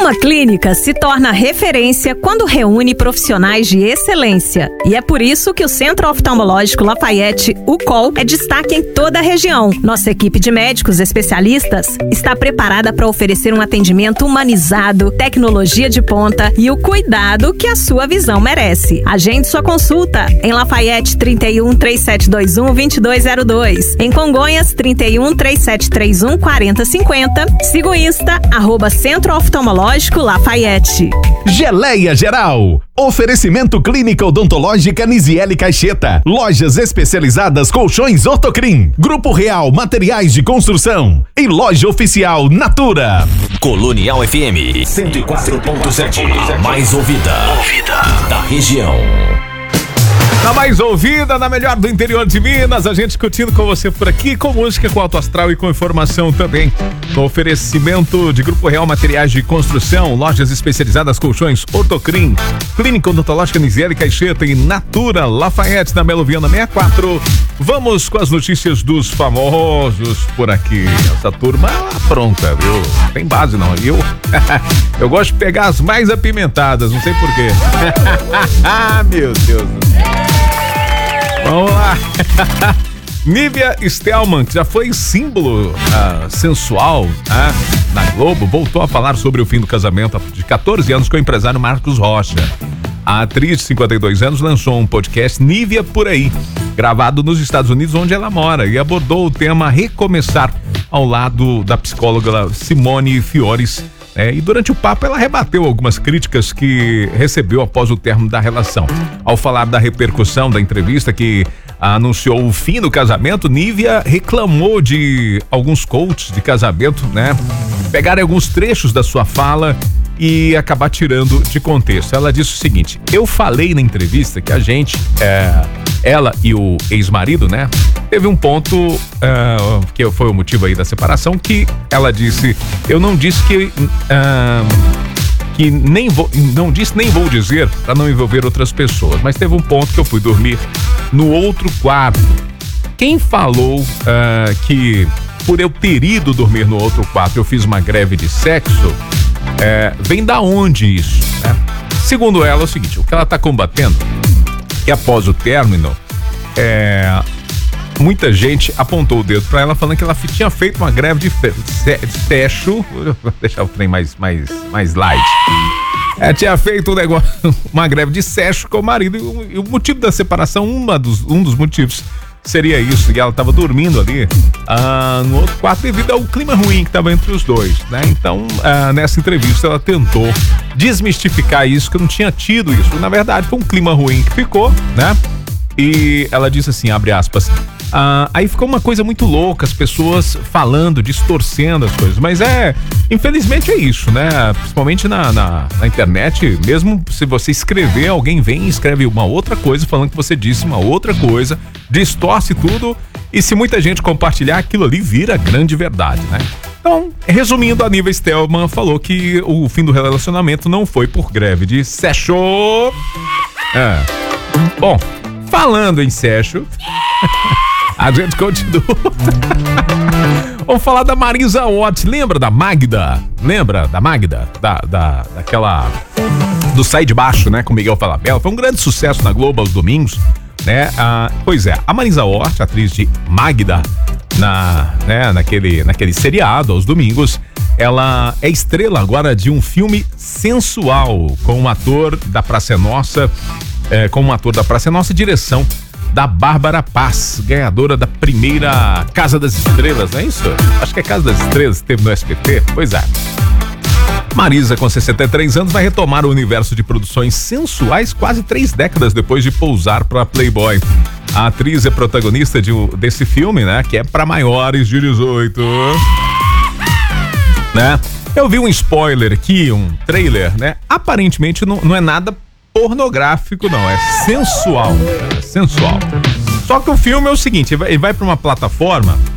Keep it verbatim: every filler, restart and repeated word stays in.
Uma clínica se torna referência quando reúne profissionais de excelência. E é por isso que o Centro Oftalmológico Lafayette, o C O L, é destaque em toda a região. Nossa equipe de médicos especialistas está preparada para oferecer um atendimento humanizado, tecnologia de ponta e o cuidado que a sua visão merece. Agende sua consulta em Lafayette trinta e um, três sete dois um, dois dois zero dois. Em Congonhas trinta e um, três sete três um, quatro zero cinco zero. Siga o Insta, arroba Centro Oftalmológico Lafayette. Geleia Geral. Oferecimento Clínica Odontológica Nisiele Caixeta. Lojas especializadas Colchões Ortocrim. Grupo Real Materiais de Construção. E loja oficial Natura. Colonial F M cento e quatro ponto sete. A mais ouvida, ouvida da região. Na mais ouvida, na melhor do interior de Minas, a gente curtindo com você por aqui, com música, com alto astral e com informação também. No oferecimento de Grupo Real Materiais de Construção, lojas especializadas Colchões Ortocrim, Clínica Odontológica Nisiele Caixeta e Natura Lafayette na Melo Viana sessenta e quatro. Vamos com as notícias dos famosos por aqui. Essa turma pronta, viu? Não tem base não, viu? Eu gosto de pegar as mais apimentadas, não sei porquê. Ah, meu Deus do céu. Vamos lá. Nívia Stelman, que já foi símbolo uh, sensual uh, na Globo, voltou a falar sobre o fim do casamento de catorze anos com o empresário Marcos Rocha. A atriz de cinquenta e dois anos lançou um podcast Nívia Por Aí, gravado nos Estados Unidos, onde ela mora, e abordou o tema Recomeçar ao lado da psicóloga Simone Fiores. É, e durante o papo ela rebateu algumas críticas que recebeu após o término da relação. Ao falar da repercussão da entrevista que anunciou o fim do casamento, Nívia reclamou de alguns coaches de casamento, né? Pegarem alguns trechos da sua fala e acabar tirando de contexto. Ela disse o seguinte: eu falei na entrevista que a gente, é, ela e o ex-marido, né? Teve um ponto, uh, que foi o motivo aí da separação, que ela disse, eu não disse que, uh, que nem vou, não disse nem vou dizer para não envolver outras pessoas, mas teve um ponto que eu fui dormir no outro quarto. Quem falou uh, que por eu ter ido dormir no outro quarto eu fiz uma greve de sexo, é, vem da onde isso, né? Segundo ela, é o seguinte, o que ela está combatendo é que após o término, é, muita gente apontou o dedo para ela falando que ela tinha feito uma greve de sexo, vou deixar o trem mais, mais, mais light. É, tinha feito um negócio, uma greve de sexo com o marido e, e o motivo da separação, uma dos, um dos motivos seria isso, e ela estava dormindo ali ah, no outro quarto devido ao clima ruim que estava entre os dois, né? Então, ah, nessa entrevista ela tentou desmistificar isso, que não tinha tido isso. Na verdade, foi um clima ruim que ficou, né? E ela disse assim, abre aspas, ah, aí ficou uma coisa muito louca, as pessoas falando, distorcendo as coisas, mas é, infelizmente é isso, né? Principalmente na, na, na internet, mesmo se você escrever, alguém vem e escreve uma outra coisa, falando que você disse uma outra coisa, distorce tudo, e se muita gente compartilhar, aquilo ali vira grande verdade, né? Então, resumindo, a Nívia Stelman falou que o fim do relacionamento não foi por greve de sexo. É. Bom, falando em sexo, a gente continua. Vamos falar da Marisa Hort. Lembra da Magda? Lembra da Magda? Da, da, daquela... Do Sai de Baixo, né? Com Miguel Falabella. Foi um grande sucesso na Globo aos domingos, né? Ah, pois é, a Marisa Hort, atriz de Magda, na, né, naquele, naquele seriado aos domingos, ela é estrela agora de um filme sensual com um ator da Praça é Nossa, é, com um ator da Praça é Nossa, direção da Bárbara Paz, ganhadora da primeira Casa das Estrelas, não é isso? Acho que é Casa das Estrelas, teve no S B T, pois é. Marisa, com sessenta e três anos, vai retomar o universo de produções sensuais quase três décadas depois de pousar para Playboy. A atriz é protagonista de, desse filme, né? Que é para maiores de dezoito. Né? Eu vi um spoiler aqui, um trailer, né? Aparentemente não, não é nada pornográfico, não. É sensual. É sensual. Só que o filme é o seguinte, ele vai, vai para uma plataforma